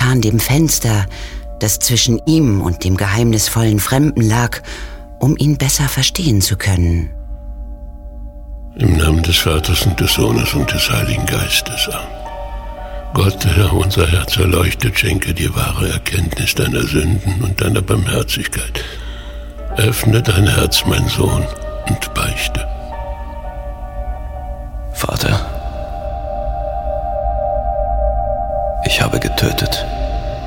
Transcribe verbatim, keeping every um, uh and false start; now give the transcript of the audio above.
an dem Fenster, das zwischen ihm und dem geheimnisvollen Fremden lag, um ihn besser verstehen zu können. Im Namen des Vaters und des Sohnes und des Heiligen Geistes. Amen. Gott, Herr, unser Herz erleuchtet, schenke dir wahre Erkenntnis deiner Sünden und deiner Barmherzigkeit. Öffne dein Herz, mein Sohn, und beichte.